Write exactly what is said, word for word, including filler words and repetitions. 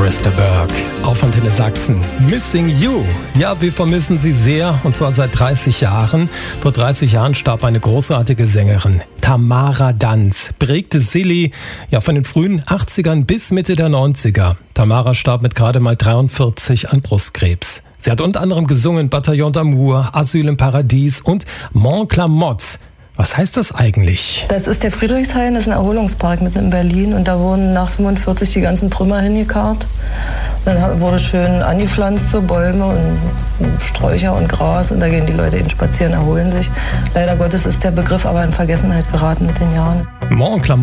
Krista Berg auf Antenne Sachsen. Missing You. Ja, wir vermissen sie sehr, und zwar seit dreißig Jahren. Vor dreißig Jahren starb eine großartige Sängerin. Tamara Danz prägte Silly ja von den frühen achtzigern bis Mitte der neunziger. Tamara starb mit gerade mal dreiundvierzig an Brustkrebs. Sie hat unter anderem gesungen Bataillon d'Amour, Asyl im Paradies und Montclamotte. Was heißt das eigentlich? Das ist der Friedrichshain, das ist ein Erholungspark mitten in Berlin. Und da wurden nach fünfundvierzig die ganzen Trümmer hingekarrt. Dann wurde schön angepflanzt, so Bäume und Sträucher und Gras. Und da gehen die Leute eben spazieren, erholen sich. Leider Gottes ist der Begriff aber in Vergessenheit geraten mit den Jahren. Montclamotte